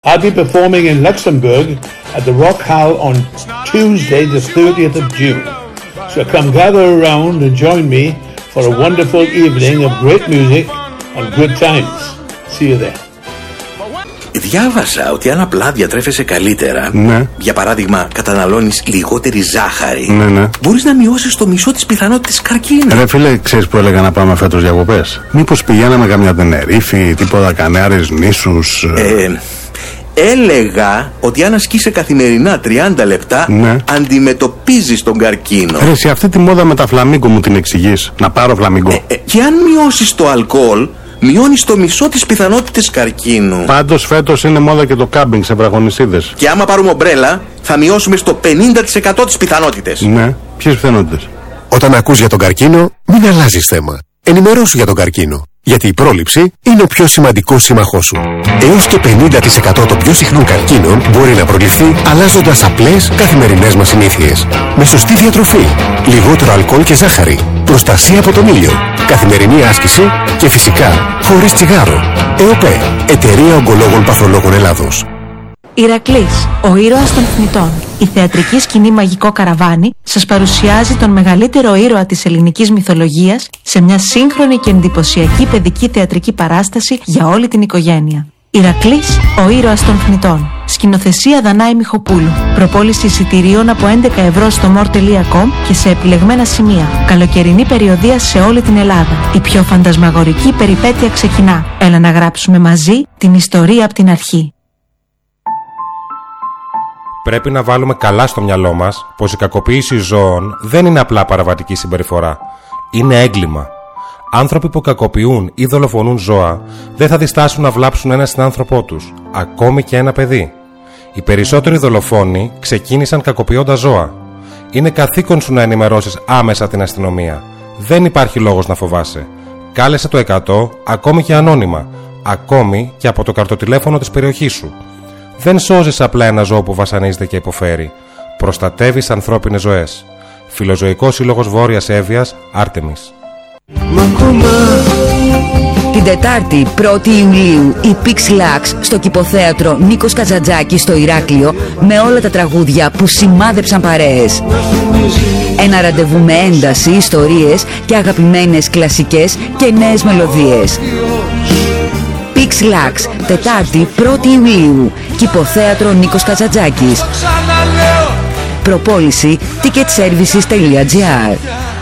I'll be performing in Luxembourg at the Rock Hall on Tuesday, the 30th of June. So come gather around and join me for a wonderful evening of great music and good times. See you there. Διάβασα ότι αν απλά διατρέφεσαι καλύτερα, ναι, για παράδειγμα καταναλώνεις λιγότερη ζάχαρη, ναι, μπορείς να μειώσεις το μισό της πιθανότητας καρκίνου. Ρε φίλε, ξέρεις που έλεγα να πάμε φέτος διακοπές? Μήπως πηγαίναμε καμιά Τενερίφη, τίποτα, Κανάρες νήσους? Έλεγα ότι αν ασκείσαι καθημερινά 30 λεπτά, ναι, αντιμετωπίζεις τον καρκίνο. Ρε, σε αυτή τη μόδα με τα φλαμίγκο μου την εξηγείς? Να πάρω φλαμίγκο? Και αν μειώσεις το αλκοόλ, μειώνεις το μισό της πιθανότητες καρκίνου. Πάντως φέτος είναι μόδα και το κάμπινγκ σε βραχονισίδες. Και άμα πάρουμε ομπρέλα, θα μειώσουμε στο 50% τις πιθανότητες. Ναι, ποιες πιθανότητες? Όταν ακούς για τον καρκίνο, μην αλλάζεις θέμα. Ενημερώσου για τον καρκίνο. Γιατί η πρόληψη είναι ο πιο σημαντικός σύμμαχός σου. Έως και 50% των πιο συχνών καρκίνων μπορεί να προληφθεί αλλάζοντας απλές καθημερινές μας συνήθειες. Με σωστή διατροφή, λιγότερο αλκοόλ και ζάχαρη, προστασία από τον ήλιο, καθημερινή άσκηση και φυσικά χωρίς τσιγάρο. ΕΟΠΕ, Εταιρεία Ογκολόγων Παθολόγων Ελλάδος. Ηρακλής, ο ήρωας των θνητών. Η θεατρική σκηνή Μαγικό Καραβάνι σας παρουσιάζει τον μεγαλύτερο ήρωα της ελληνικής μυθολογίας σε μια σύγχρονη και εντυπωσιακή παιδική θεατρική παράσταση για όλη την οικογένεια. Ηρακλής, ο ήρωας των θνητών. Σκηνοθεσία Δανάη Μιχοπούλου. Προπόληση εισιτηρίων από 11 ευρώ στο more.com και σε επιλεγμένα σημεία. Καλοκαιρινή περιοδεία σε όλη την Ελλάδα. Η πιο φαντασμαγορική περιπέτεια ξεκινά. Έλα να γράψουμε μαζί την ιστορία από την αρχή. Πρέπει να βάλουμε καλά στο μυαλό μας πως η κακοποίηση ζώων δεν είναι απλά παραβατική συμπεριφορά. Είναι έγκλημα. Άνθρωποι που κακοποιούν ή δολοφονούν ζώα δεν θα διστάσουν να βλάψουν ένα συνάνθρωπό τους, ακόμη και ένα παιδί. Οι περισσότεροι δολοφόνοι ξεκίνησαν κακοποιώντας ζώα. Είναι καθήκον σου να ενημερώσεις άμεσα την αστυνομία. Δεν υπάρχει λόγος να φοβάσαι. Κάλεσε το 100, ακόμη και ανώνυμα, ακόμη και από το καρτοτηλέφωνο της περιοχής σου. Δεν σώζεις απλά ένα ζώο που βασανίζεται και υποφέρει. Προστατεύεις ανθρώπινες ζωές. Φιλοζωικός Σύλλογος Βόρειας Εύβοιας, Άρτεμις. Την Τετάρτη 1η Ιουλίου η Pix Lux στο Κηποθέατρο Νίκος Καζαντζάκης στο Ηράκλειο με όλα τα τραγούδια που σημάδεψαν παρέες. Ένα ραντεβού με ένταση, ιστορίες και αγαπημένες κλασικές και νέες μελωδίες. Pix Lux, Τετάρτη 1η Ιουλίου, Κηποθέατρο Νίκος Καζαντζάκης. Προπόληση ticketservices.gr.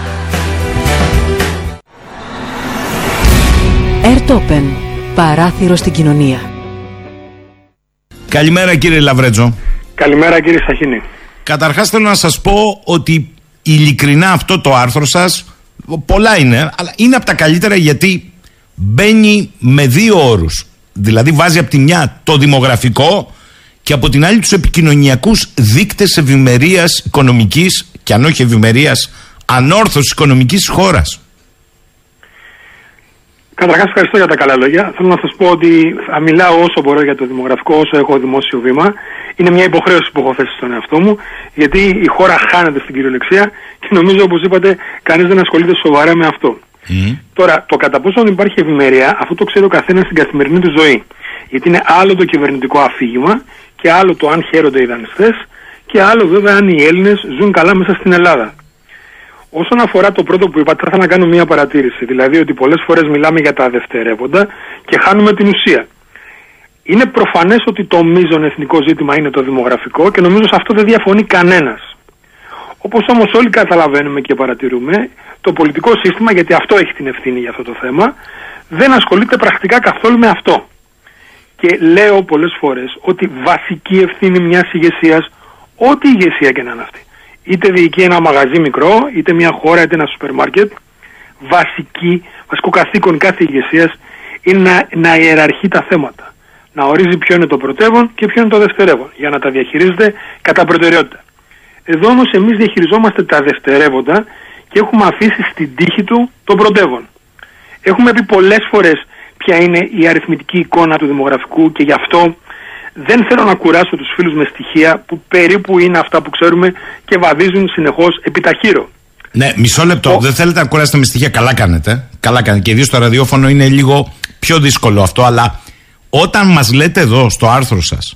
Airtopen, παράθυρο στην κοινωνία. Καλημέρα κύριε Λαβρέτζο. Καλημέρα κύριε Σαχίνη. Καταρχάς θέλω να σας πω ότι ειλικρινά αυτό το άρθρο σας, πολλά είναι, αλλά είναι από τα καλύτερα γιατί μπαίνει με δύο όρους. Δηλαδή βάζει από τη μια το δημογραφικό και από την άλλη τους επικοινωνιακούς δείκτες ευημερίας οικονομικής και αν όχι ευημερίας ανόρθωσης οικονομικής χώρας. Καταρχάς ευχαριστώ για τα καλά λόγια. Θέλω να σας πω ότι θα μιλάω όσο μπορώ για το δημογραφικό, όσο έχω δημόσιο βήμα. Είναι μια υποχρέωση που έχω θέσει στον εαυτό μου, γιατί η χώρα χάνεται στην κυριολεξία και νομίζω, όπως είπατε, κανείς δεν ασχολείται σοβαρά με αυτό. Τώρα, το κατά πόσο υπάρχει ευημερία, αυτό το ξέρει ο καθένας στην καθημερινή του ζωή. Γιατί είναι άλλο το κυβερνητικό αφήγημα και άλλο το αν χαίρονται οι δανειστές και άλλο βέβαια αν οι Έλληνες ζουν καλά μέσα στην Ελλάδα. Όσον αφορά το πρώτο που είπατε, θα ήθελα να κάνω μια παρατήρηση. Δηλαδή ότι πολλές φορές μιλάμε για τα δευτερεύοντα και χάνουμε την ουσία. Είναι προφανές ότι το μείζον εθνικό ζήτημα είναι το δημογραφικό και νομίζω σε αυτό δεν διαφωνεί κανένας. Όπως όμως όλοι καταλαβαίνουμε και παρατηρούμε, το πολιτικό σύστημα, γιατί αυτό έχει την ευθύνη για αυτό το θέμα, δεν ασχολείται πρακτικά καθόλου με αυτό. Και λέω πολλές φορές ότι βασική ευθύνη μιας ηγεσίας, ό,τι ηγεσία και να είναι αυτή, είτε διοικεί ένα μαγαζί μικρό, είτε μια χώρα, είτε ένα σούπερ μάρκετ, βασικό καθήκον κάθε ηγεσίας είναι να ιεραρχεί τα θέματα. Να ορίζει ποιο είναι το πρωτεύον και ποιο είναι το δευτερεύον, για να τα διαχειρίζεται κατά προτεραιότητα. Εδώ όμως εμείς διαχειριζόμαστε τα δευτερεύοντα και έχουμε αφήσει στην τύχη του το πρωτεύον. Έχουμε πει πολλές φορές ποια είναι η αριθμητική εικόνα του δημογραφικού και γι' αυτό δεν θέλω να κουράσω τους φίλους με στοιχεία που περίπου είναι αυτά που ξέρουμε και βαδίζουν συνεχώς επιταχύρω. Ναι, μισό λεπτό. Δεν θέλετε να κουράσετε με στοιχεία. Καλά κάνετε. Καλά κάνετε. Και ιδίως στο ραδιόφωνο είναι λίγο πιο δύσκολο αυτό. Αλλά όταν μας λέτε εδώ στο άρθρο σας